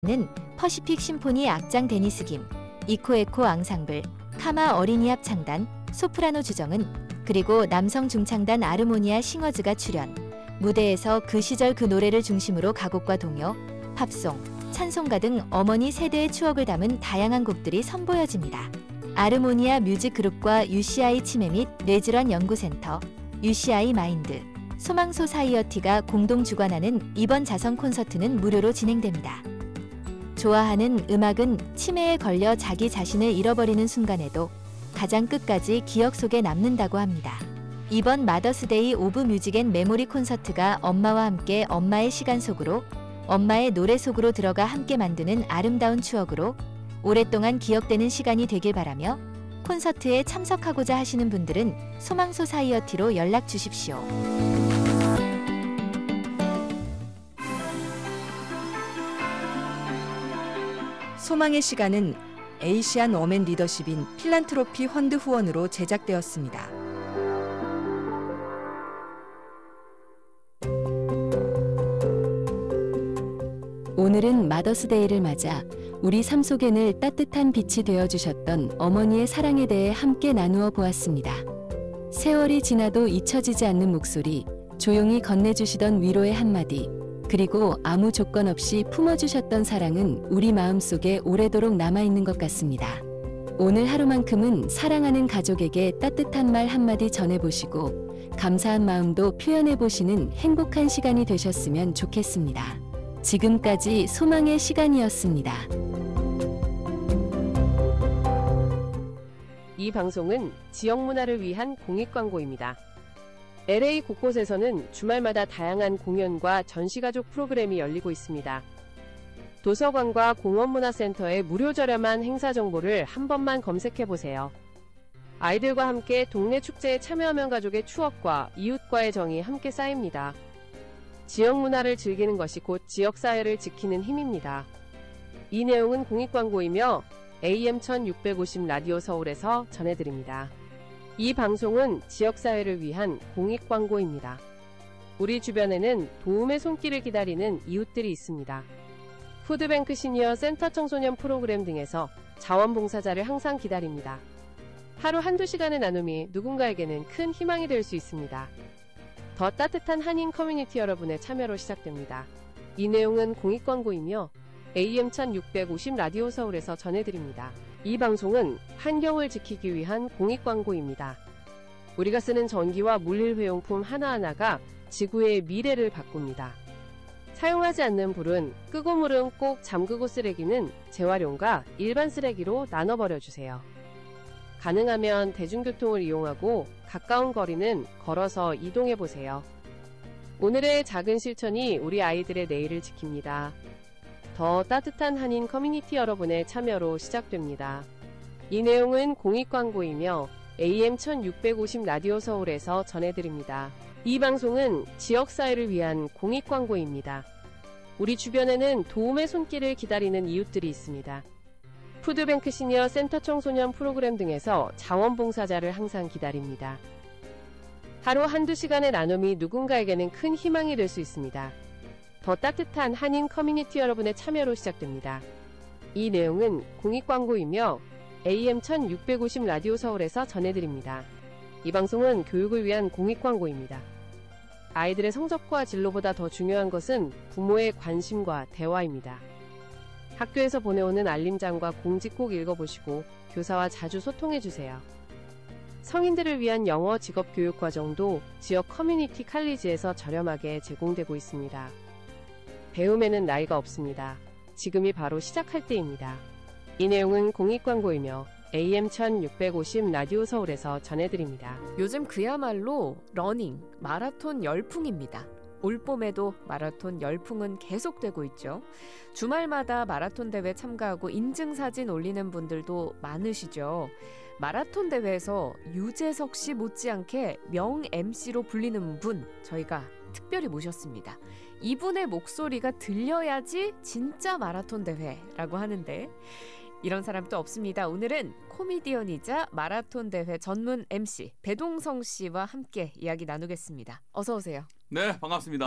는 퍼시픽 심포니 악장 데니스 김, 이코에코 앙상블, 카마 어린이 합창단, 소프라노 주정은, 그리고 남성 중창단 아르모니아 싱어즈가 출연. 무대에서 그 시절 그 노래를 중심으로 가곡과 동요, 팝송, 찬송가 등 어머니 세대의 추억을 담은 다양한 곡들이 선보여집니다. 아르모니아 뮤직그룹과 UCI 치매 및 뇌질환 연구센터, UCI 마인드, 소망소사이어티가 공동 주관하는 이번 자선 콘서트는 무료로 진행됩니다. 좋아하는 음악은 치매에 걸려 자기 자신을 잃어버리는 순간에도 가장 끝까지 기억 속에 남는다고 합니다. 이번 마더스데이 오브 뮤직 앤 메모리 콘서트가 엄마와 함께 엄마의 시간 속으로, 엄마의 노래 속으로 들어가 함께 만드는 아름다운 추억으로 오랫동안 기억되는 시간이 되길 바라며, 콘서트에 참석하고자 하시는 분들은 소망소사이어티로 연락 주십시오. 소망의 시간은 에이시안 워맨 리더십인 필란트로피 펀드 후원으로 제작되었습니다. 오늘은 마더스데이를 맞아 우리 삶 속에 늘 따뜻한 빛이 되어주셨던 어머니의 사랑에 대해 함께 나누어 보았습니다. 세월이 지나도 잊혀지지 않는 목소리, 조용히 건네주시던 위로의 한마디, 그리고 아무 조건 없이 품어주셨던 사랑은 우리 마음속에 오래도록 남아있는 것 같습니다. 오늘 하루만큼은 사랑하는 가족에게 따뜻한 말 한마디 전해보시고 감사한 마음도 표현해보시는 행복한 시간이 되셨으면 좋겠습니다. 지금까지 소망의 시간이었습니다. 이 방송은 지역 문화를 위한 공익광고입니다. LA 곳곳에서는 주말마다 다양한 공연과 전시가족 프로그램이 열리고 있습니다. 도서관과 공원문화센터의 무료 저렴한 행사 정보를 한 번만 검색해보세요. 아이들과 함께 동네 축제에 참여하면 가족의 추억과 이웃과의 정이 함께 쌓입니다. 지역 문화를 즐기는 것이 곧 지역사회를 지키는 힘입니다. 이 내용은 공익광고이며 AM 1650 라디오 서울에서 전해드립니다. 이 방송은 지역사회를 위한 공익광고입니다. 우리 주변에는 도움의 손길을 기다리는 이웃들이 있습니다. 푸드뱅크 시니어 센터 청소년 프로그램 등에서 자원봉사자를 항상 기다립니다. 하루 한두 시간의 나눔이 누군가에게는 큰 희망이 될 수 있습니다. 더 따뜻한 한인 커뮤니티 여러분의 참여로 시작됩니다. 이 내용은 공익광고이며 AM 1650 라디오 서울에서 전해드립니다. 이 방송은 환경을 지키기 위한 공익광고입니다. 우리가 쓰는 전기와 물일회용품 하나하나가 지구의 미래를 바꿉니다. 사용하지 않는 불은 끄고 물은 꼭 잠그고 쓰레기는 재활용과 일반 쓰레기로 나눠버려주세요. 가능하면 대중교통을 이용하고 가까운 거리는 걸어서 이동해보세요. 오늘의 작은 실천이 우리 아이들의 내일을 지킵니다. 더 따뜻한 한인 커뮤니티 여러분의 참여로 시작됩니다. 이 내용은 공익광고이며 AM 1650 라디오 서울에서 전해드립니다. 이 방송은 지역사회를 위한 공익광고입니다. 우리 주변에는 도움의 손길을 기다리는 이웃들이 있습니다. 푸드뱅크 시니어 센터 청소년 프로그램 등에서 자원봉사자를 항상 기다립니다. 하루 한두 시간의 나눔이 누군가에게는 큰 희망이 될 수 있습니다. 더 따뜻한 한인 커뮤니티 여러분의 참여로 시작됩니다. 이 내용은 공익광고이며 AM 1650 라디오 서울에서 전해드립니다. 이 방송은 교육을 위한 공익광고입니다. 아이들의 성적과 진로보다 더 중요한 것은 부모의 관심과 대화입니다. 학교에서 보내오는 알림장과 공지 꼭 읽어보시고 교사와 자주 소통해주세요. 성인들을 위한 영어 직업교육 과정도 지역 커뮤니티 칼리지에서 저렴하게 제공되고 있습니다. 배움에는 나이가 없습니다. 지금이 바로 시작할 때입니다. 이 내용은 공익광고이며 AM 1650 라디오 서울에서 전해드립니다. 요즘 그야말로 러닝, 마라톤 열풍입니다. 올봄에도 마라톤 열풍은 계속되고 있죠. 주말마다 마라톤 대회 참가하고 인증사진 올리는 분들도 많으시죠. 마라톤 대회에서 유재석 씨 못지않게 명 MC로 불리는 분, 저희가 특별히 모셨습니다. 이분의 목소리가 들려야지 진짜 마라톤 대회라고 하는데 이런 사람 또 없습니다. 오늘은 코미디언이자 마라톤 대회 전문 MC 배동성 씨와 함께 이야기 나누겠습니다. 어서 오세요. 네, 반갑습니다.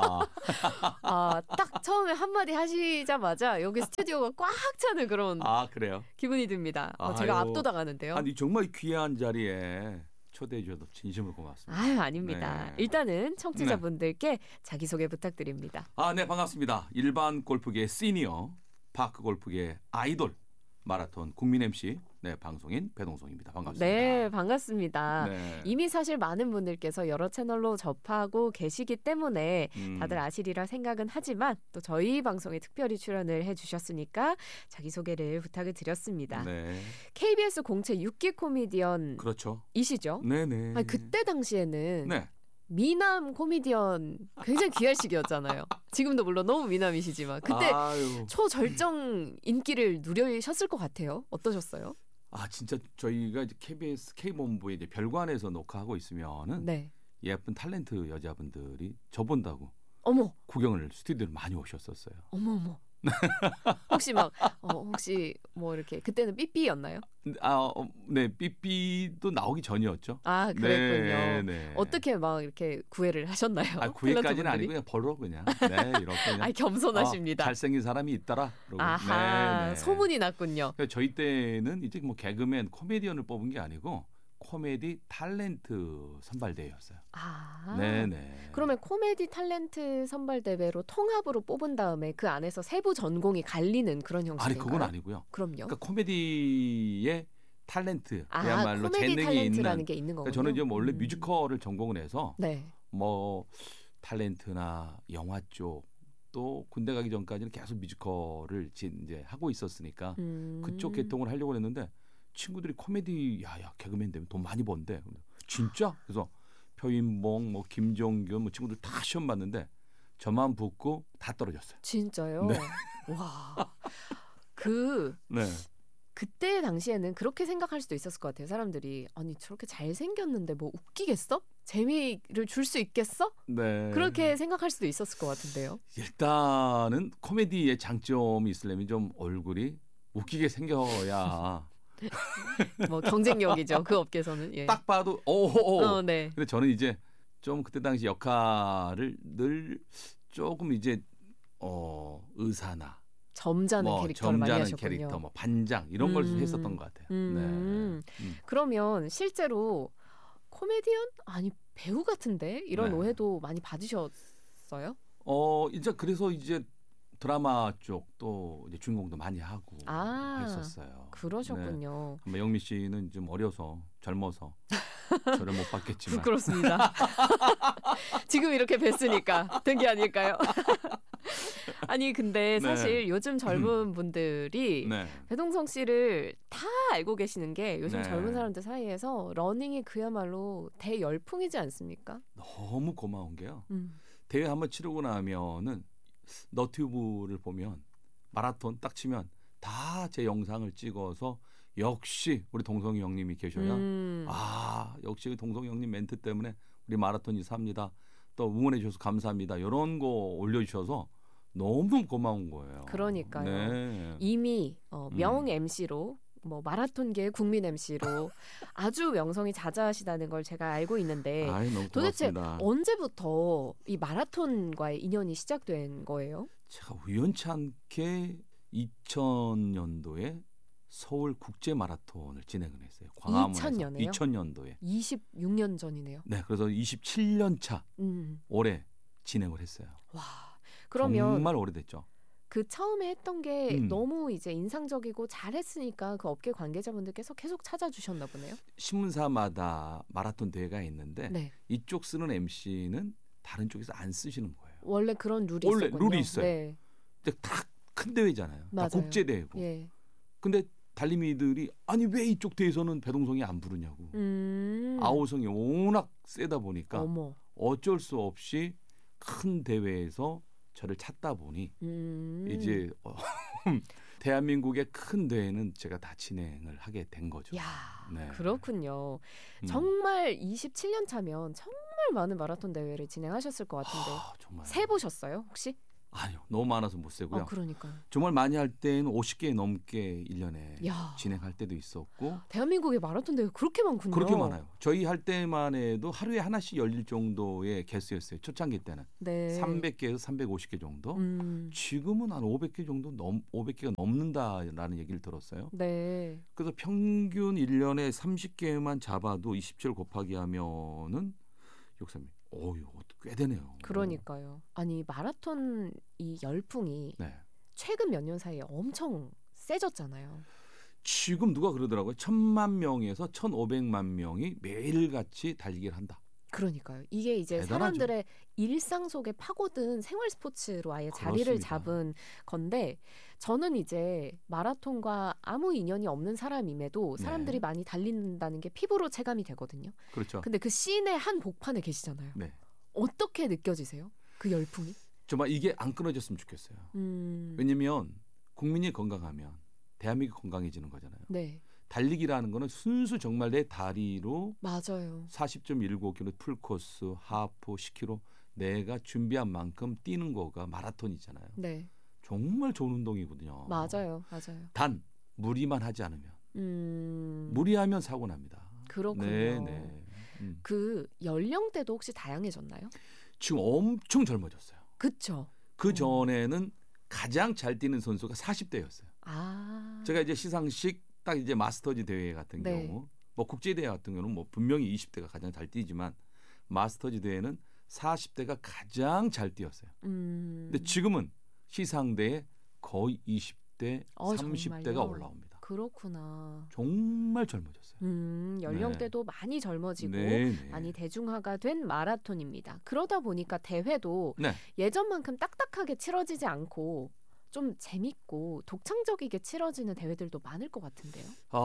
딱 처음에 한마디 하시자마자 여기 스튜디오가 꽉 차는 그런 아, 그래요? 기분이 듭니다. 제가 아유, 압도당하는데요. 아니 정말 귀한 자리에 초대해 주셔서 진심으로 고맙습니다. 아유, 아닙니다. 네. 일단은 청취자분들께 자기소개 부탁드립니다. 네, 반갑습니다. 일반 골프계 시니어, 파크 골프계 아이돌, 마라톤 국민 MC, 네, 방송인 배동성입니다. 반갑습니다. 네, 반갑습니다. 네. 이미 사실 많은 분들께서 여러 채널로 접하고 계시기 때문에 다들 아시리라 생각은 하지만 또 저희 방송에 특별히 출연을 해주셨으니까 자기소개를 부탁을 드렸습니다. 네. KBS 공채 6기 코미디언이시죠? 그렇죠. 네. 네네. 그때 당시에는 네. 미남 코미디언 굉장히 귀할 시기였잖아요. 지금도 물론 너무 미남이시지만 그때 아유. 초절정 인기를 누리셨을 것 같아요. 어떠셨어요? 진짜 저희가 이제 KBS K본부에 이제 별관에서 녹화하고 있으면은 네. 예쁜 탤런트 여자분들이 저 본다고 어머, 구경을 스튜디오를 많이 오셨었어요. 어머. 혹시 혹시 뭐 이렇게 그때는 삐삐였나요? 네, 삐삐도 나오기 전이었죠. 아, 그랬군요. 네. 어떻게 막 이렇게 구애를 하셨나요? 구애까지는 아니고 그냥 벌어 그냥. 네, 이렇게 그냥. 겸손하십니다. 잘생긴 사람이 있더라. 그러고. 아하, 네. 소문이 났군요. 저희 때는 이제 뭐 개그맨, 코미디언을 뽑은 게 아니고 코미디 탤런트 선발대회였어요. 네네. 그러면 코미디 탤런트 선발대회로 통합으로 뽑은 다음에 그 안에서 세부 전공이 갈리는 그런 형식인가요? 아니, 그건 아니고요. 그럼요. 그러니까 코미디의 탤런트, 그야말로 코미디 재능이 탤런트라는 있는. 게 있는 거군요. 그러니까 저는 이제 원래 뮤지컬을 전공을 해서 네. 뭐 탤런트나 영화 쪽 또 군대 가기 전까지는 계속 뮤지컬을 이제 하고 있었으니까 그쪽 계통을 하려고 했는데 친구들이 코미디 개그맨 되면 돈 많이 번대. 진짜? 그래서 표인봉, 뭐 김종균, 뭐 친구들 다 시험 봤는데 저만 붙고 다 떨어졌어요. 진짜요? 네. 와. 네. 그때 당시에는 그렇게 생각할 수도 있었을 것 같아요. 사람들이 아니 저렇게 잘생겼는데 뭐 웃기겠어? 재미를 줄 수 있겠어? 네. 그렇게 생각할 수도 있었을 것 같은데요. 일단은 코미디의 장점이 있으려면 좀 얼굴이 웃기게 생겨야 뭐 경쟁력이죠. 그 업계에서는. 예. 딱 봐도 네. 근데 저는 이제 좀 그때 당시 역할을 늘 조금 이제 의사나 점잖은 캐릭터를 많이 하셨군요. 캐릭터, 뭐 반장 이런 걸 했었던 것 같아요. 네. 그러면 실제로 코미디언 아니 배우 같은데 이런 네. 오해도 많이 받으셨어요? 이제 그래서 이제 드라마 쪽도 이제 주인공도 많이 하고 했었어요. 그러셨군요. 네. 영미 씨는 좀 어려서 젊어서 저를 못 봤겠지만 부끄럽습니다. 지금 이렇게 뵀으니까 된 게 아닐까요? 아니 근데 사실 요즘 젊은 분들이 네. 배동성 씨를 다 알고 계시는 게 요즘 네. 젊은 사람들 사이에서 러닝이 그야말로 대열풍이지 않습니까? 너무 고마운 게요. 대회 한번 치르고 나면은 너튜브를 보면 마라톤 딱 치면 다 제 영상을 찍어서 역시 우리 동성이 형님이 계셔야 역시 동성이 형님 멘트 때문에 우리 마라톤이 삽니다. 또 응원해 주셔서 감사합니다. 이런 거 올려주셔서 너무 고마운 거예요. 그러니까요. 네. 이미 명 MC로 뭐 마라톤계의 국민 MC로 아주 명성이 자자하시다는 걸 제가 알고 있는데 너무 도대체 고맙습니다. 언제부터 이 마라톤과의 인연이 시작된 거예요? 제가 우연치 않게 2000년도에 서울 국제 마라톤을 진행을 했어요. 광화문에서. 2000년에요? 2000년도에. 26년 전이네요. 네, 그래서 27년 차 올해 진행을 했어요. 와, 그러면 정말 오래됐죠. 그 처음에 했던 게 너무 이제 인상적이고 잘했으니까 그 업계 관계자분들께서 계속 찾아주셨나 보네요. 신문사마다 마라톤 대회가 있는데 네. 이쪽 쓰는 MC는 다른 쪽에서 안 쓰시는 거예요. 원래 그런 룰이 원래 있었군요. 룰이 있어요. 네. 근데 다 큰 대회잖아요. 맞아요. 다 국제 대회고. 예. 근데 달리미들이 아니 왜 이쪽 대회에서는 배동성이 안 부르냐고. 아우성이 워낙 세다 보니까 어머. 어쩔 수 없이 큰 대회에서 저를 찾다 보니 이제 대한민국의 큰 대회는 제가 다 진행을 하게 된 거죠. 야, 네. 그렇군요. 정말 27년 차면 정말 많은 마라톤 대회를 진행하셨을 것 같은데 정말. 세 보셨어요 혹시? 아니요. 너무 많아서 못 세고요. 그러니까요. 정말 많이 할 때는 50개 넘게 1년에 야. 진행할 때도 있었고. 대한민국에 마라톤 대회 그렇게 많군요. 그렇게 많아요. 저희 할 때만 해도 하루에 하나씩 열릴 정도의 개수였어요. 초창기 때는. 네. 300개에서 350개 정도. 지금은 한 500개 정도 500개가 넘는다라는 얘기를 들었어요. 네. 그래서 평균 1년에 30개만 잡아도 27 곱하기 하면은 역사님. 꽤 되네요. 그러니까요. 아니 마라톤 이 열풍이 네. 최근 몇 년 사이에 엄청 세졌잖아요. 지금 누가 그러더라고요. 1000만 명에서 1500만 명이 매일같이 달리기를 한다. 그러니까요. 이게 이제 대단하죠. 사람들의 일상 속에 파고든 생활 스포츠로 아예 자리를 그렇습니다. 잡은 건데 저는 이제 마라톤과 아무 인연이 없는 사람임에도 사람들이 네. 많이 달린다는 게 피부로 체감이 되거든요. 그렇죠. 근데 그 씬의 한 복판에 계시잖아요. 네. 어떻게 느껴지세요? 그 열풍이? 정말 이게 안 끊어졌으면 좋겠어요. 왜냐면 국민이 건강하면 대한민국이 건강해지는 거잖아요. 네. 달리기라는 거는 순수 정말 내 다리로 맞아요. 40.195km 풀코스, 하프, 10km 내가 준비한 만큼 뛰는 거가 마라톤이잖아요. 네. 정말 좋은 운동이거든요. 맞아요. 단 무리만 하지 않으면 무리하면 사고 납니다. 그렇군요. 네. 그 연령대도 혹시 다양해졌나요? 지금 엄청 젊어졌어요. 그렇죠. 그 전에는 가장 잘 뛰는 선수가 40대였어요. 아. 제가 이제 시상식 딱 이제 마스터즈 대회 같은 네. 경우, 뭐 국제 대회 같은 경우는 뭐 분명히 20대가 가장 잘 뛰지만 마스터즈 대회는 40대가 가장 잘 뛰었어요. 근데 지금은 시상대에 거의 20대, 30대가 정말요? 올라옵니다. 그렇구나. 정말 젊어졌어요. 연령대도 많이 젊어지고 네. 많이 대중화가 된 마라톤입니다. 그러다 보니까 대회도 네. 예전만큼 딱딱하게 치러지지 않고 좀 재밌고 독창적이게 치러지는 대회들도 많을 것 같은데요.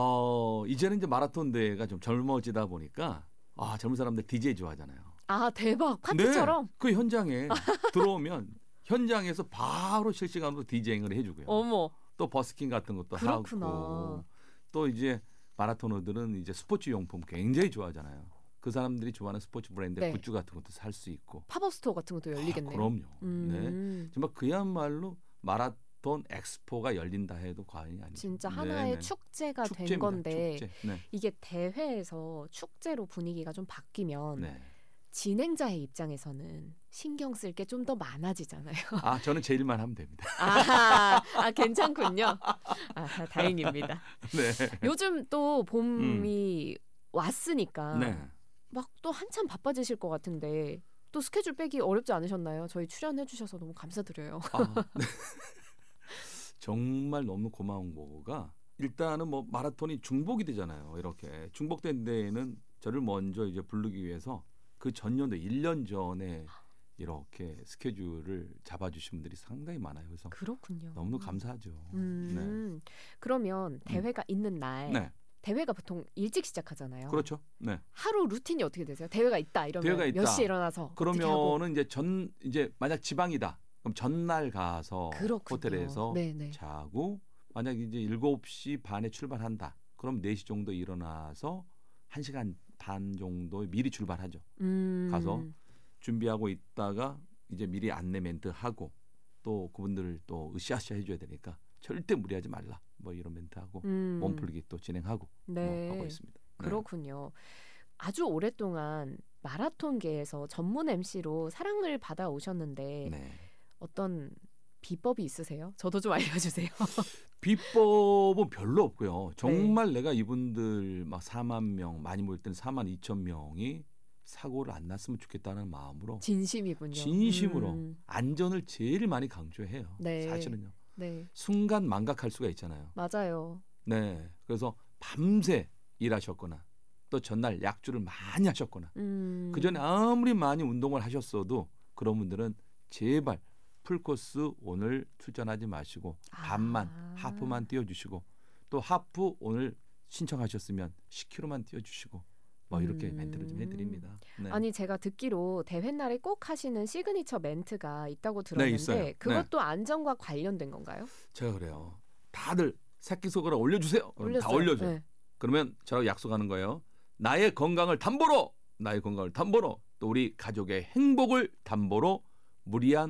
이제는 이제 마라톤 대회가 좀 젊어지다 보니까 젊은 사람들 DJ 좋아하잖아요. 아 대박 파티처럼. 네. 그 현장에 들어오면 현장에서 바로 실시간으로 디제잉을 해주고요. 어머. 또 버스킹 같은 것도 그렇구나. 하고 또 이제 마라토너들은 이제 스포츠 용품 굉장히 좋아하잖아요. 그 사람들이 좋아하는 스포츠 브랜드 네. 굿즈 같은 것도 살 수 있고. 팝업 스토어 같은 것도 열리겠네요. 그럼요. 네. 정말 그야말로 마라톤 엑스포가 열린다 해도 과언이 아니죠. 진짜 하나의 축제가 된 축제입니다. 건데 축제. 네. 이게 대회에서 축제로 분위기가 좀 바뀌면 네. 진행자의 입장에서는 신경 쓸 게 좀 더 많아지잖아요. 저는 제 일만 하면 됩니다. 괜찮군요. 다행입니다. 네. 요즘 또 봄이 왔으니까 네. 막 또 한참 바빠지실 것 같은데 또 스케줄 빼기 어렵지 않으셨나요? 저희 출연해 주셔서 너무 감사드려요. 네. 정말 너무 고마운 거가 일단은 뭐 마라톤이 중복이 되잖아요. 이렇게 중복된 데에는 저를 먼저 이제 부르기 위해서 그 전년도 1년 전에 이렇게 스케줄을 잡아주신 분들이 상당히 많아요. 그래서 그렇군요. 너무 감사하죠. 네. 그러면 대회가 있는 날 네. 대회가 보통 일찍 시작하잖아요. 그렇죠. 네. 하루 루틴이 어떻게 되세요? 대회가 있다 이러면 대회가 있다. 몇 시에 일어나서 그러면은 이제 만약 지방이다. 그럼 전날 가서 그렇군요. 호텔에서 네네. 자고 만약 이제 7시 반에 출발한다. 그럼 4시 정도 일어나서 1시간 반 정도 미리 출발하죠. 가서 준비하고 있다가 이제 미리 안내 멘트 하고 또 그분들을 또 으쌰으쌰 해줘야 되니까 절대 무리하지 말라. 뭐 이런 멘트하고 몸풀기 또 진행하고 네. 뭐 하고 있습니다. 네. 그렇군요. 아주 오랫동안 마라톤계에서 전문 MC로 사랑을 받아 오셨는데 네. 어떤 비법이 있으세요? 저도 좀 알려주세요. 비법은 별로 없고요. 정말 내가 이분들 막 4만 명 많이 모일 때는 4만 2천 명이 사고를 안 났으면 좋겠다는 마음으로 진심이군요. 진심으로 안전을 제일 많이 강조해요. 네. 사실은요. 네. 순간 망각할 수가 있잖아요. 맞아요. 네. 그래서 밤새 일하셨거나 또 전날 약주를 많이 하셨거나 그 전에 아무리 많이 운동을 하셨어도 그런 분들은 제발 풀코스 오늘 출전하지 마시고 반만 하프만 뛰어주시고 또 하프 오늘 신청하셨으면 10km만 뛰어주시고 뭐 이렇게 멘트를 좀 해드립니다. 네. 아니 제가 듣기로 대회 날에 꼭 하시는 시그니처 멘트가 있다고 들었는데 있어요. 그것도 안전과 관련된 건가요? 제가 그래요. 다들 새끼손가락 올려주세요. 그럼 다 올렸어요. 올려줘요. 네. 그러면 저랑 약속하는 거예요. 나의 건강을 담보로 또 우리 가족의 행복을 담보로 무리한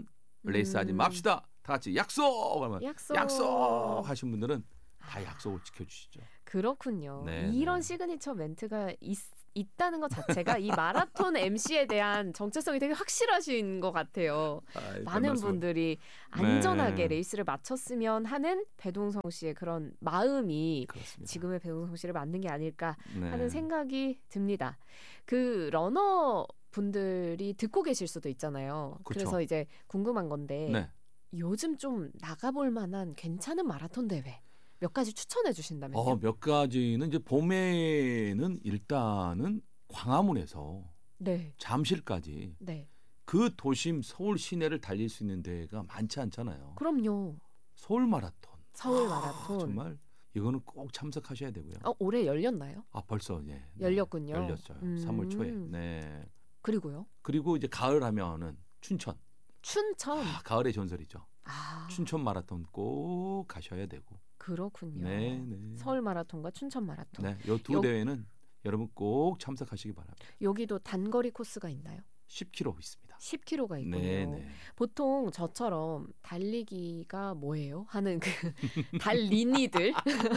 레이스하지 맙시다. 다 같이 약속. 그러면 약속. 약속 하신 분들은 다 약속을 지켜주시죠. 그렇군요. 네, 이런 네. 시그니처 멘트가 있다는 것 자체가 이 마라톤 MC에 대한 정체성이 되게 확실하신 것 같아요. 많은 분들이 안전하게 레이스를 마쳤으면 하는 배동성 씨의 그런 마음이 그렇습니다. 지금의 배동성 씨를 만든 게 아닐까 네. 하는 생각이 듭니다. 그 러너 분들이 듣고 계실 수도 있잖아요. 그쵸. 그래서 이제 궁금한 건데 네. 요즘 좀 나가볼 만한 괜찮은 마라톤 대회 몇 가지 추천해 주신다면요? 몇 가지는 이제 봄에는 일단은 광화문에서 네. 잠실까지 네. 그 도심 서울 시내를 달릴 수 있는 데가 많지 않잖아요. 그럼요. 서울 마라톤. 서울 마라톤. 정말 이거는 꼭 참석하셔야 되고요. 올해 열렸나요? 벌써 네. 열렸군요. 열렸어요. 3월 초에. 네. 그리고요? 그리고 이제 가을 하면은 춘천. 춘천. 가을의 전설이죠. 아, 춘천 마라톤 꼭 가셔야 되고. 그렇군요. 네, 네. 서울 마라톤과 춘천 마라톤. 네, 이 두 대회는 여러분 꼭 참석하시기 바랍니다. 여기도 단거리 코스가 있나요? 10km 있습니다. 10km가 있군요. 네, 네. 보통 저처럼 달리기가 뭐예요? 하는 그 달리니들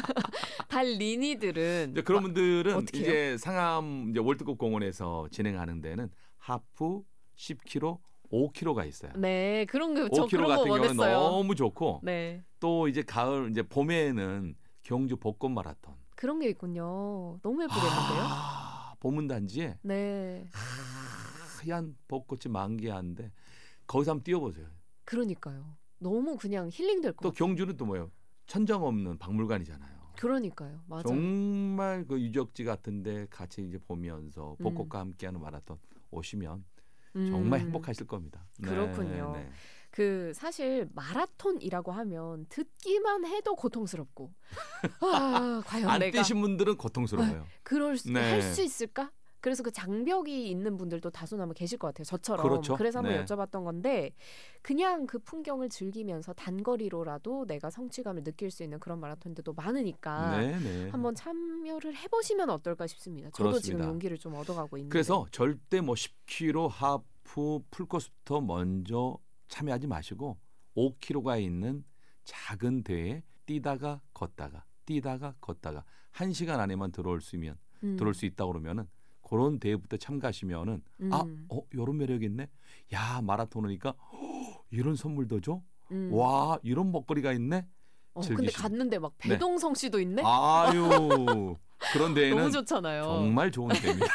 달리니들은 이제 그런 분들은 어떻게 해요? 이제 상암 이제 월드컵 공원에서 진행하는 데는 하프 10km, 5km가 있어요. 네, 그런 거 저 5km 그런 거 같은 경우는 원했어요. 너무 좋고 네, 또 이제 가을 이제 봄에는 경주 벚꽃 마라톤. 그런 게 있군요. 너무 예쁘겠는데요? 봄은 단지에 네, 하얀 벚꽃이 만개한데 거기서 한번 뛰어보세요. 그러니까요. 너무 그냥 힐링될 것 또 같아요. 경주는 또 뭐예요? 천장 없는 박물관이잖아요. 그러니까요. 맞아요. 정말 그 유적지 같은데 같이 이제 보면서 벚꽃과 함께하는 마라톤 오시면 정말 행복하실 겁니다. 그렇군요. 네, 네. 그 사실 마라톤이라고 하면 듣기만 해도 고통스럽고 과연 안 내가 뛰신 분들은 고통스러워요. 그럴 네. 할 수 있을까? 그래서 그 장벽이 있는 분들도 다소나마 계실 것 같아요. 저처럼. 그렇죠. 그래서 한번 네. 여쭤봤던 건데 그냥 그 풍경을 즐기면서 단거리로라도 내가 성취감을 느낄 수 있는 그런 마라톤들도 많으니까 네, 네. 한번 참여를 해보시면 어떨까 싶습니다. 저도 그렇습니다. 지금 용기를 좀 얻어가고 있는데. 그래서 절대 뭐 10km 하프 풀코스부터 먼저 참여하지 마시고 5km가 있는 작은 대회에 뛰다가 걷다가 1시간 안에만 들어올 수 있다 그러면은 그런 대회부터 참가하시면은 이런 매력이 있네. 야, 마라톤이니까 이런 선물도 줘. 와, 이런 먹거리가 있네. 근데 갔는데 막 배동성 씨도 있네. 아유, 그런 데에는 너무 좋잖아요. 정말 좋은 데입니다.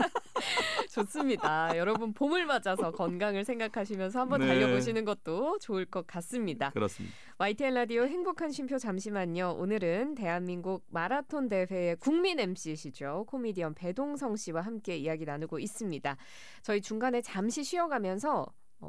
좋습니다. 여러분 봄을 맞아서 건강을 생각하시면서 한번 네. 달려보시는 것도 좋을 것 같습니다. 그렇습니다. YTN 라디오 행복한 쉼표 잠시만요. 오늘은 대한민국 마라톤 대회의 국민 MC시죠. 코미디언 배동성 씨와 함께 이야기 나누고 있습니다. 저희 중간에 잠시 쉬어가면서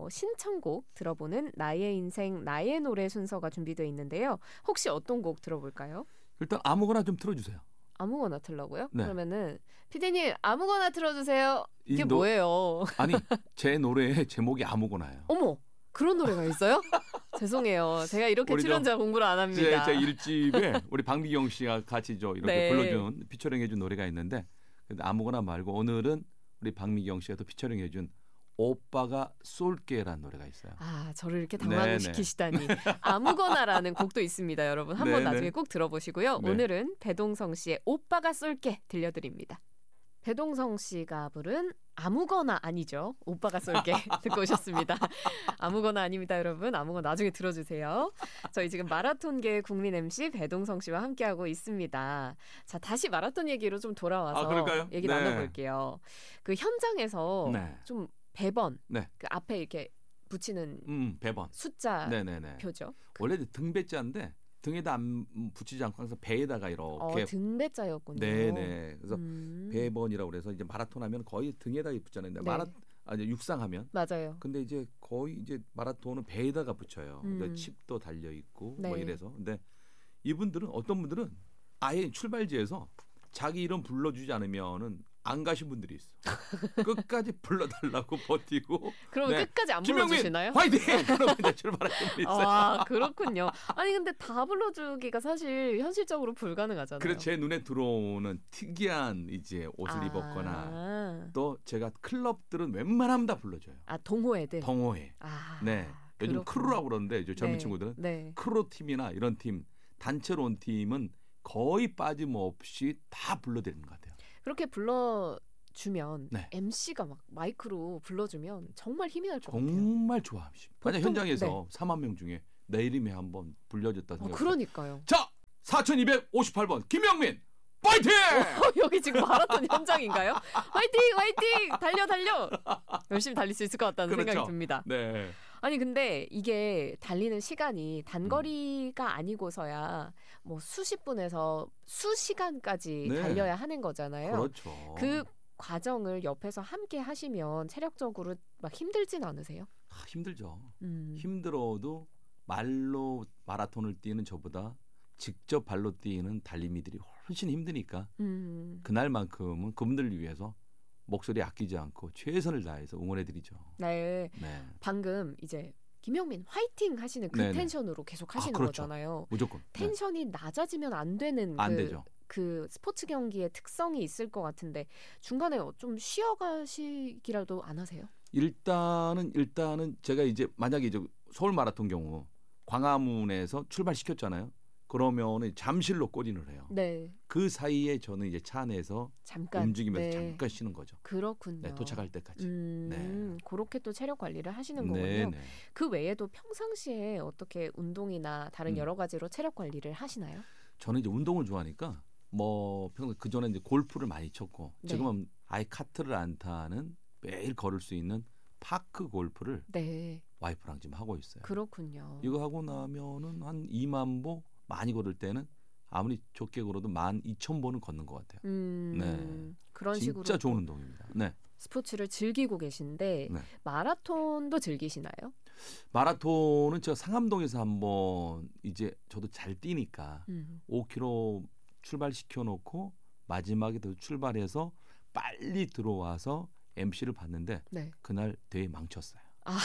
신청곡 들어보는 나의 인생 나의 노래 순서가 준비되어 있는데요. 혹시 어떤 곡 들어볼까요? 일단 아무거나 좀 틀어주세요. 아무거나 틀라고요? 네. 그러면은 PD님 아무거나 틀어주세요. 이게 이 뭐예요? 아니, 제 노래의 제목이 아무거나예요. 어머, 그런 노래가 있어요? 죄송해요. 제가 이렇게 우리 출연자 공부를 안 합니다. 제 1집에 우리 박미경 씨가 같이 이렇게 네. 불러준 피처링해준 노래가 있는데 아무거나 말고 오늘은 우리 박미경 씨가 또 피처링해준 오빠가 쏠게라는 노래가 있어요. 저를 이렇게 네네. 당황시키시다니. 아무거나라는 곡도 있습니다. 여러분 한번 네네. 나중에 꼭 들어보시고요. 네. 오늘은 배동성 씨의 오빠가 쏠게 들려드립니다. 배동성 씨가 부른 아무거나 아니죠. 오빠가 쏠게 듣고 오셨습니다. 아무거나 아닙니다, 여러분. 아무거나 나중에 들어주세요. 저희 지금 마라톤계의 국민 MC 배동성 씨와 함께하고 있습니다. 자, 다시 마라톤 얘기로 좀 돌아와서 그럴까요? 얘기 네. 나눠볼게요. 그 현장에서 네. 좀 배번 네. 그 앞에 이렇게 붙이는 배번. 숫자 네네네. 표죠. 원래 등배자인데 등에다 안 붙이지 않고 항상 배에다가 이렇게 등배자였군요. 네네. 그래서 음. 배번이라고 그래서 이제 마라톤 하면 거의 등에다 붙잖아요. 근데 네. 이제 육상하면 맞아요. 근데 이제 거의 이제 마라톤은 배에다가 붙여요. 근데 음. 칩도 달려 있고 네. 뭐 이래서. 근데 이분들은 어떤 분들은 아예 출발지에서 자기 이름 불러주지 않으면은 안 가신 분들이 있어. 끝까지 불러달라고 버티고. 그럼 네. 끝까지 안 김명민 불러주시나요? 화이팅! 그러면 이제 출발하신 분이 있어요. 그렇군요. 아니 근데 다 불러주기가 사실 현실적으로 불가능하잖아요. 그래서 제 눈에 들어오는 특이한 이제 옷을 입었거나 또 제가 클럽들은 웬만하면 다 불러줘요. 동호회들. 동호회. 네. 요즘 크루라고 그러는데 이제 젊은 네. 친구들은 네. 크루 팀이나 이런 팀, 단체로 온 팀은 거의 빠짐없이 다 불러드리는 것 같아요. 그렇게 불러주면 네. MC가 막 마이크로 불러주면 정말 힘이 날 것 같아요. 정말 좋아하십니다. 만약 보통- 현장에서 네. 4만 명 중에 내 이름이 한번 불려졌다 생각해요. 그러니까요. 자, 4258번 김영민 파이팅! 여기 지금 마라톤 현장인가요? 화이팅! 화이팅! 달려 달려! 열심히 달릴 수 있을 것 같다는 그렇죠. 생각이 듭니다. 네. 아니 근데 이게 달리는 시간이 단거리가 아니고서야 뭐 수십 분에서 수시간까지 네. 달려야 하는 거잖아요. 그렇죠. 그 과정을 옆에서 함께 하시면 체력적으로 막 힘들진 않으세요? 힘들죠. 음. 힘들어도 말로 마라톤을 뛰는 저보다 직접 발로 뛰는 달리미들이 훨씬 힘드니까 그날만큼은 그분들을 위해서 목소리 아끼지 않고 최선을 다해서 응원해드리죠. 네. 네. 방금 이제 김영민 화이팅 하시는 그 네네. 텐션으로 계속 하시는 그렇죠. 거잖아요. 무조건. 네. 텐션이 낮아지면 안 되는 안 되죠. 그 스포츠 경기의 특성이 있을 것 같은데 중간에 좀 쉬어가시기라도 안 하세요? 일단은 제가 이제 만약에 이제 서울 마라톤 경우 광화문에서 출발시켰잖아요. 그러면은 잠실로 꼬린을 해요. 네. 그 사이에 저는 이제 차 안에서 잠깐 움직이면서 네. 잠깐 쉬는 거죠. 그렇군요. 네, 도착할 때까지. 네. 그렇게 또 체력 관리를 하시는 거군요. 네, 네. 그 외에도 평상시에 어떻게 운동이나 다른 여러 가지로 체력 관리를 하시나요? 저는 이제 운동을 좋아하니까 뭐 평소 그 전에 이제 골프를 많이 쳤고 네. 지금은 아예 카트를 안 타는 매일 걸을 수 있는 파크 골프를 네. 와이프랑 지금 하고 있어요. 그렇군요. 이거 하고 나면은 한 2만 보 많이 걸을 때는 아무리 좋게 걸어도 12,000보는 걷는 것 같아요. 네. 그런 식으로 진짜 좋은 운동입니다. 네. 스포츠를 즐기고 계신데 네. 마라톤도 즐기시나요? 마라톤은 제가 상암동에서 한번 이제 저도 잘 뛰니까 5km 출발시켜 놓고 마지막에 더 출발해서 빨리 들어와서 MC를 봤는데 네. 그날 대회 망쳤어요. 아.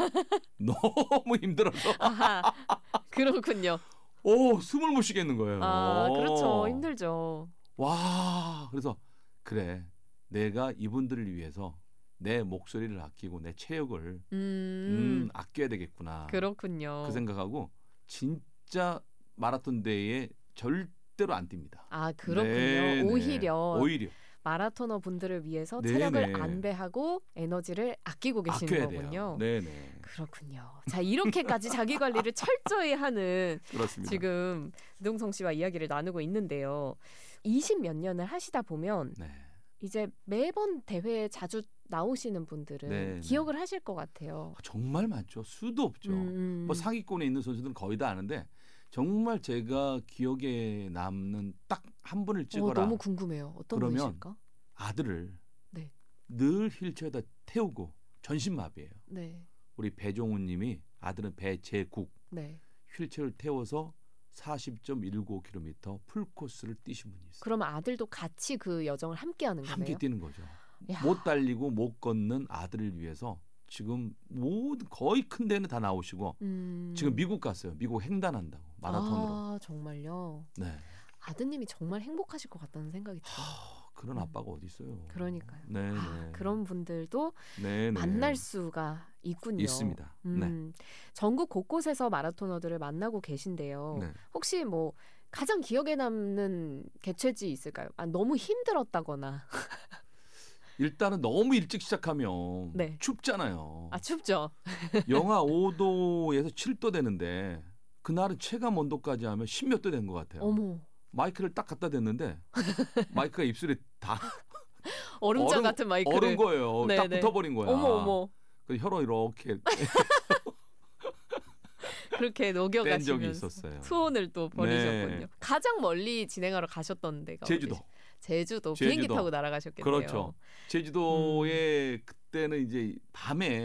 너무 힘들어서 아하, 그렇군요. 숨을 못 쉬겠는 거예요. 아, 그렇죠. 힘들죠. 와, 그래서 그래, 내가 이분들을 위해서 내 목소리를 아끼고 내 체력을 아껴야 되겠구나. 그렇군요. 그 생각하고 진짜 마라톤 대회에 절대로 안 뜁니다. 아, 그렇군요. 네, 오히려 오히려 마라토너 분들을 위해서 네, 체력을 네. 안배하고 에너지를 아끼고 계시는 아껴야 거군요. 돼요. 네네. 그렇군요. 자, 이렇게까지 자기 관리를 철저히 하는 그렇습니다. 지금 유동성 씨와 이야기를 나누고 있는데요. 20몇 년을 하시다 보면 네. 이제 매번 대회에 자주 나오시는 분들은 네, 기억을 하실 것 같아요. 정말 많죠. 수도 없죠. 뭐 상위권에 있는 선수들은 거의 다 아는데 정말 제가 기억에 남는 딱 한 분을 찍어라. 너무 궁금해요. 어떤 그러면 분이실까? 아들을 네. 늘 휠체어에다 태우고 전신마비예요. 네. 우리 배종훈 님이 아들은 배재국 네. 휠체어를 태워서 40.195km 풀코스를 뛰신 분이 있어요. 그러면 아들도 같이 그 여정을 함께 하는 거네요. 함께 뛰는 거죠. 야. 못 달리고 못 걷는 아들을 위해서 지금 모든 거의 큰 데는 다 나오시고 지금 미국 갔어요. 미국 횡단한다고 마라톤으로. 아, 정말요? 네. 아드님이 정말 행복하실 것 같다는 생각이 들어요. 그런 아빠가 어디 있어요? 그러니까요. 네, 아, 네. 그런 분들도 네, 네. 만날 수가 있군요. 있습니다. 네. 전국 곳곳에서 마라토너들을 만나고 계신데요. 네. 혹시 뭐 가장 기억에 남는 개최지 있을까요? 너무 힘들었다거나. 일단은 너무 일찍 시작하면 네. 춥잖아요. 춥죠. 영하 5도에서 7도 되는데 그날은 체감 온도까지 하면 10몇 도 된 것 같아요. 어머. 마이크를 딱 갖다 댔는데 마이크가 입술에 다 얼음장 같은 마이크를. 얼은 거예요. 네, 딱 네. 붙어버린 거야. 어머. 그 혀로 이렇게 그렇게 뺀 적이 녹여가시면서 있었어요. 투혼을 또 벌이셨군요. 네. 가장 멀리 진행하러 가셨던 데가 제주도. 어디죠? 제주도 비행기 타고 날아가셨겠네요. 그렇죠. 제주도에 그때는 이제 밤에